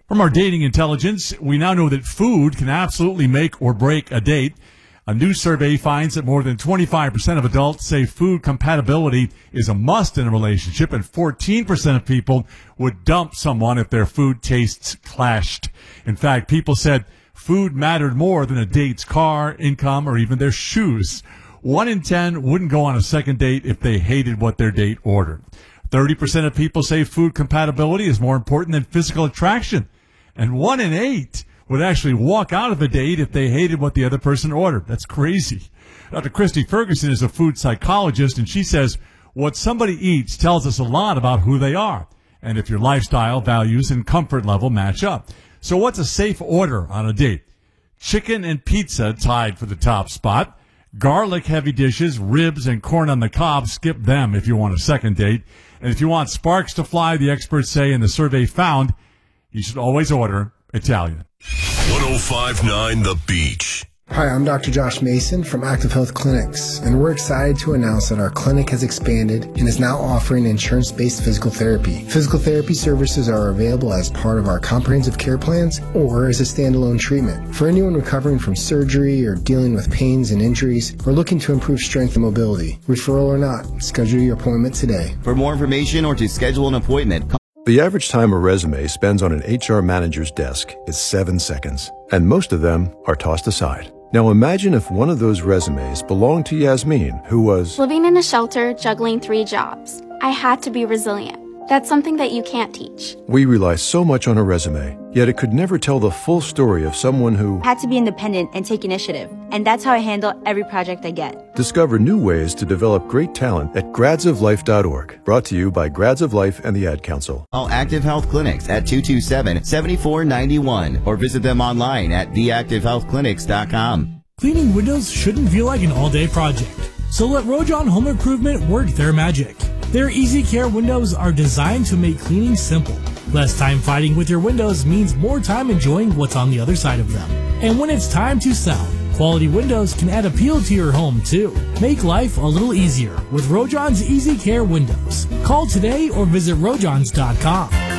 From our dating intelligence, we now know that food can absolutely make or break a date. A new survey finds that more than 25% of adults say food compatibility is a must in a relationship, and 14% of people would dump someone if their food tastes clashed. In fact, people said food mattered more than a date's car, income, or even their shoes. 1 in 10 wouldn't go on a second date if they hated what their date ordered. 30% of people say food compatibility is more important than physical attraction. And 1 in 8 would actually walk out of a date if they hated what the other person ordered. That's crazy. Dr. Christy Ferguson is a food psychologist, and she says what somebody eats tells us a lot about who they are, and if your lifestyle, values, and comfort level match up. So what's a safe order on a date? Chicken and pizza tied for the top spot. Garlic-heavy dishes, ribs, and corn on the cob, skip them if you want a second date. And if you want sparks to fly, the experts say, and the survey found, you should always order Italian. 105.9 The Beach. Hi, I'm Dr. Josh Mason from Active Health Clinics, and we're excited to announce that our clinic has expanded and is now offering insurance-based physical therapy. Physical therapy services are available as part of our comprehensive care plans or as a standalone treatment. For anyone recovering from surgery or dealing with pains and injuries or looking to improve strength and mobility, referral or not, schedule your appointment today. For more information or to schedule an appointment, the average time a resume spends on an HR manager's desk is 7 seconds, and most of them are tossed aside. Now imagine if one of those resumes belonged to Yasmin, who was living in a shelter, juggling 3 jobs. I had to be resilient. That's something that you can't teach. We rely so much on a resume, yet it could never tell the full story of someone who had to be independent and take initiative. And that's how I handle every project I get. Discover new ways to develop great talent at gradsoflife.org. Brought to you by Grads of Life and the Ad Council. Call Active Health Clinics at 227-7491 or visit them online at theactivehealthclinics.com. Cleaning windows shouldn't feel like an all-day project. So let Rojon Home Improvement work their magic. Their Easy Care windows are designed to make cleaning simple. Less time fighting with your windows means more time enjoying what's on the other side of them. And when it's time to sell, quality windows can add appeal to your home too. Make life a little easier with Rojon's Easy Care windows. Call today or visit rojons.com.